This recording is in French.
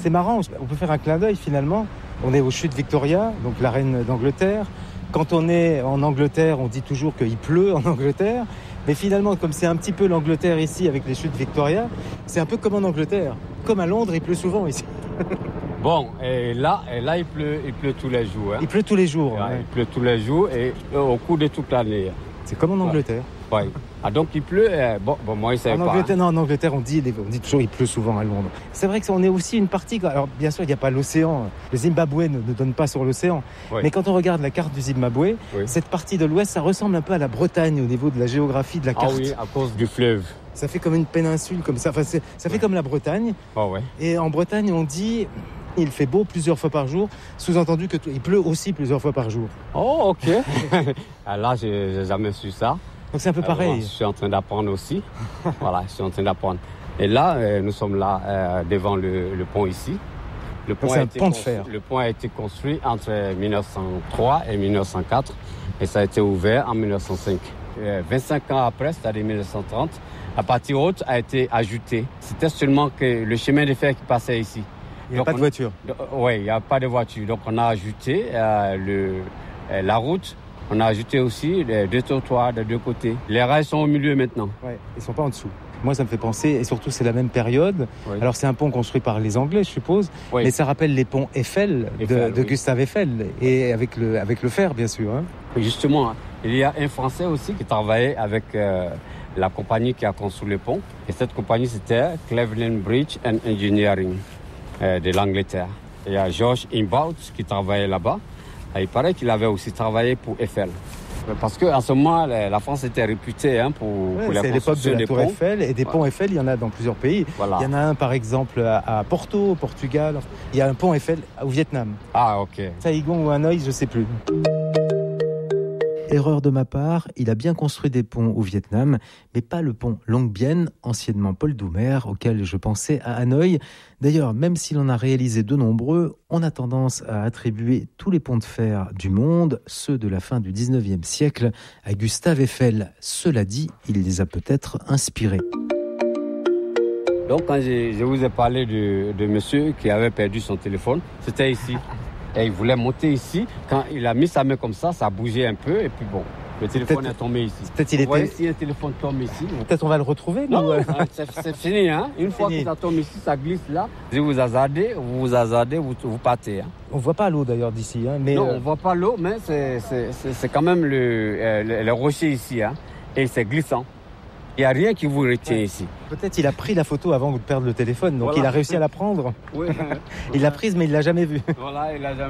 c'est marrant, on peut faire un clin d'œil finalement. On est aux chutes Victoria, donc la reine d'Angleterre. Quand on est en Angleterre, on dit toujours qu'il pleut en Angleterre. Mais finalement, comme c'est un petit peu l'Angleterre ici avec les chutes Victoria, c'est un peu comme en Angleterre. Comme à Londres, il pleut souvent ici. Bon, et là il pleut tous les jours. Hein. Il pleut tous les jours. Ouais, Ouais. il pleut tous les jours et au cours de toute l'année. C'est comme en Angleterre. Ouais. Ah, donc il pleut, bon moi je savais pas. Angleterre, non, en Angleterre, on dit toujours il pleut souvent à Londres. C'est vrai qu'on est aussi une partie. Alors bien sûr, il n'y a pas l'océan. Le Zimbabwe ne donne pas sur l'océan. Oui. Mais quand on regarde la carte du Zimbabwe, Oui. cette partie de l'ouest, ça ressemble un peu à la Bretagne au niveau de la géographie de la carte. Ah oui, à cause du fleuve. Ça fait comme une péninsule comme ça. Enfin, ça fait comme la Bretagne. Oh ouais. Et en Bretagne, on dit il fait beau plusieurs fois par jour. Sous-entendu qu'il pleut aussi plusieurs fois par jour. Oh ok. Ah, là, j'ai jamais su ça. Donc c'est un peu pareil. Bon, je suis en train d'apprendre aussi. Voilà, je suis en train d'apprendre. Et là, nous sommes là devant le pont ici. Le pont, c'est un pont de fer. Le pont a été construit entre 1903 et 1904 et ça a été ouvert en 1905. 25 ans après, c'est-à-dire 1930, la partie haute a été ajoutée. C'était seulement que le chemin de fer qui passait ici. Il n'y a pas de voiture. Oui, il n'y a pas de voiture. Donc on a ajouté la route. On a ajouté aussi les deux trottoirs des deux côtés. Les rails sont au milieu maintenant. Ouais, ils ne sont pas en dessous. Moi, ça me fait penser, et surtout c'est la même période. Oui. Alors c'est un pont construit par les Anglais, je suppose, Oui. mais ça rappelle les ponts Eiffel de oui. Gustave Eiffel, et avec le fer, bien sûr. Hein. Justement, il y a un Français aussi qui travaillait avec la compagnie qui a construit le pont. Et cette compagnie, c'était Cleveland Bridge and Engineering de l'Angleterre. Il y a George Imbaut qui travaillait là-bas. Et il paraît qu'il avait aussi travaillé pour Eiffel. Parce qu'en ce moment, la France était réputée pour la c'est l'époque de construction la des Tour ponts. Eiffel, et des ponts Eiffel, il y en a dans plusieurs pays. Voilà. Il y en a un, par exemple, à Porto, au Portugal. Il y a un pont Eiffel au Vietnam. Ah, ok. Saigon ou Hanoï, je ne sais plus. Erreur de ma part, il a bien construit des ponts au Vietnam, mais pas le pont Long Bien, anciennement Paul Doumer, auquel je pensais à Hanoï. D'ailleurs, même s'il en a réalisé de nombreux, on a tendance à attribuer tous les ponts de fer du monde, ceux de la fin du 19e siècle, à Gustave Eiffel. Cela dit, il les a peut-être inspirés. Donc, quand je vous ai parlé de monsieur qui avait perdu son téléphone, c'était ici. Et il voulait monter ici. Quand il a mis sa main comme ça a bougé un peu. Et puis bon, le téléphone est tombé ici. Peut-être il était... voyez, si un téléphone tombe ici... Peut-être on va le retrouver, nous. Non, c'est fini. Hein. Une fois que ça tombe ici, ça glisse là. Si vous hasardez, vous partez. Hein. On ne voit pas l'eau d'ailleurs d'ici. Hein, mais non, on ne voit pas l'eau, mais c'est quand même le rocher ici. Hein. Et c'est glissant. Il n'y a rien qui vous retient ici. Peut-être il a pris la photo avant de perdre le téléphone, donc voilà. Il a réussi à la prendre. Oui. Il l'a prise, mais il ne l'a jamais vue. Voilà, il l'a jamais